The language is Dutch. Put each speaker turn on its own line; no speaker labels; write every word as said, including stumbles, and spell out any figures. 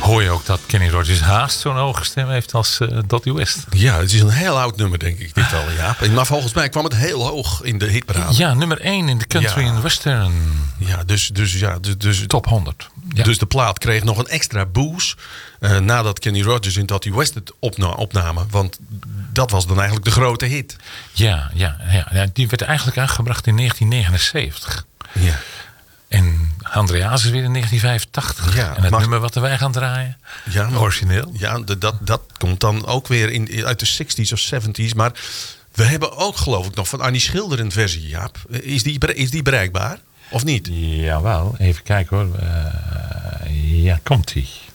Hoor je ook dat Kenny Rogers haast zo'n hoge stem heeft als uh, Dottie West?
Ja, het is een heel oud nummer, denk ik, dit al, Jaap. Maar volgens mij kwam het heel hoog in de hitparade.
Ja, nummer één in de country en
Ja.
western.
Ja, dus, dus, ja, dus, dus,
Top honderd. Ja.
dus de plaat kreeg nog een extra boost uh, nadat Kenny Rogers en Dottie West het opna- opnamen. Want dat was dan eigenlijk de grote hit.
Ja, ja, ja, ja, die werd eigenlijk aangebracht in negentien negenenzeventig.
Ja.
En Andreas is weer in negentien vijfentachtig.
Ja,
en het
maar-
nummer wat wij gaan draaien,
Ja, maar-
origineel.
Ja, de- dat, dat komt dan ook weer in, uit de zestig's of zeventig's. Maar we hebben ook, geloof ik, nog van Annie Schilder een versie, Jaap. Is die, is die bereikbaar? Of niet?
Jawel, even kijken hoor. Uh, ja, komt-ie.